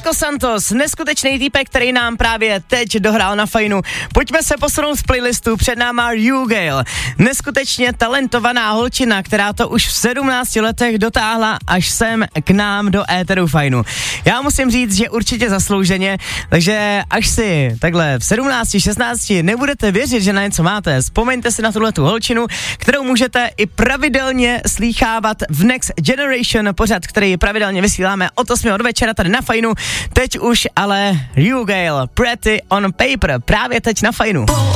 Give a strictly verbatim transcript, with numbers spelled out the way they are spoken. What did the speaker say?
Nico Santos, neskutečný týpek, který nám právě teď dohrál na Fajnu. Pojďme se posunout z playlistu, před náma Ryu Gale. Neskutečně talentovaná holčina, která to už v sedmnácti letech dotáhla až sem k nám do éteru Fajnu. Já musím říct, že určitě zaslouženě, takže až si takhle v sedmnácti, šestnácti nebudete věřit, že na něco máte, vzpomeňte si na tuhletu holčinu, kterou můžete i pravidelně slýchávat v Next Generation, pořad, který pravidelně vysíláme od osmi od večera tady na Fajnu. Teď už ale Ryu Gale, Pretty on Paper, právě teď na Fajnu.